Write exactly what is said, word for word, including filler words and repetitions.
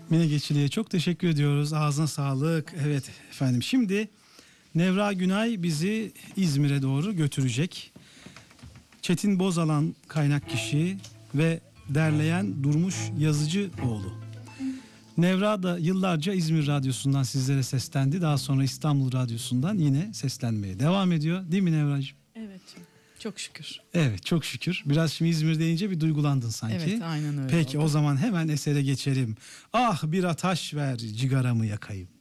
Mine Geçili'ye çok teşekkür ediyoruz. Ağzına sağlık. Evet efendim, şimdi Nevra Günay bizi İzmir'e doğru götürecek. Çetin Bozalan kaynak kişi ve derleyen Durmuş Yazıcıoğlu. Nevra da yıllarca İzmir Radyosu'ndan sizlere seslendi. Daha sonra İstanbul Radyosu'ndan yine seslenmeye devam ediyor. Değil mi Nevracığım? Evet. Çok şükür. Evet, çok şükür. Biraz şimdi İzmir deyince bir duygulandın sanki. Evet, aynen öyle Peki oldu. o zaman hemen esere geçelim. Ah bir ataş ver, cigaramı yakayım.